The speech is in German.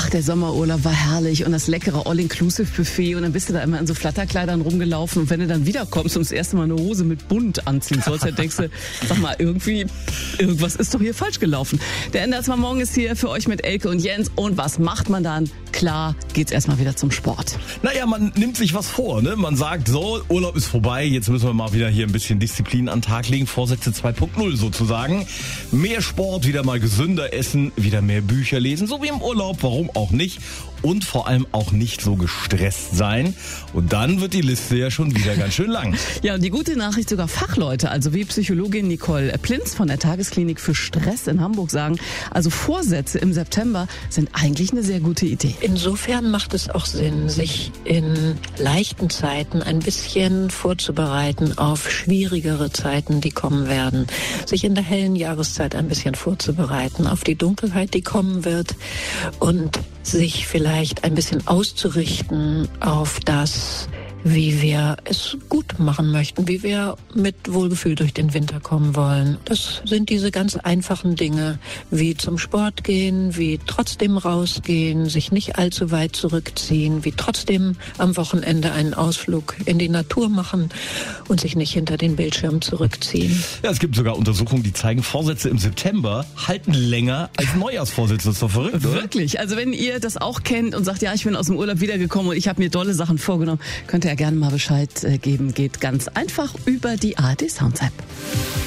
ach, der Sommerurlaub war herrlich und das leckere All-Inclusive-Buffet und dann bist du da immer in so Flatterkleidern rumgelaufen und wenn du dann wiederkommst und das erste Mal eine Hose mit Bunt anziehen sollst, dann denkst du, sag mal, irgendwas ist doch hier falsch gelaufen. Der NDR 2 Morgen ist hier für euch mit Elke und Jens und was macht man dann? Klar, geht's erstmal wieder zum Sport. Naja, man nimmt sich was vor, ne? Man sagt so, Urlaub ist vorbei, jetzt müssen wir mal wieder hier ein bisschen Disziplin an den Tag legen, Vorsätze 2.0 sozusagen. Mehr Sport, wieder mal gesünder essen, wieder mehr Bücher lesen, so wie im Urlaub, warum auch nicht? Und vor allem auch nicht so gestresst sein. Und dann wird die Liste ja schon wieder ganz schön lang. Ja, und die gute Nachricht, sogar Fachleute, also wie Psychologin Nicole Plinz von der Tagesklinik für Stress in Hamburg sagen, also Vorsätze im September sind eigentlich eine sehr gute Idee. Insofern macht es auch Sinn, sich in leichten Zeiten ein bisschen vorzubereiten auf schwierigere Zeiten, die kommen werden. Sich in der hellen Jahreszeit ein bisschen vorzubereiten auf die Dunkelheit, die kommen wird und sich vielleicht ein bisschen auszurichten auf das, wie wir es gut machen möchten, wie wir mit Wohlgefühl durch den Winter kommen wollen. Das sind diese ganz einfachen Dinge, wie zum Sport gehen, wie trotzdem rausgehen, sich nicht allzu weit zurückziehen, wie trotzdem am Wochenende einen Ausflug in die Natur machen und sich nicht hinter den Bildschirm zurückziehen. Ja, es gibt sogar Untersuchungen, die zeigen, Vorsätze im September halten länger als Neujahrsvorsätze. Das ist doch verrückt, oder? Wirklich, also wenn ihr das auch kennt und sagt, ja, ich bin aus dem Urlaub wiedergekommen und ich habe mir tolle Sachen vorgenommen, könnt ihr ja gerne mal Bescheid geben. Geht ganz einfach über die ARD Sounds App.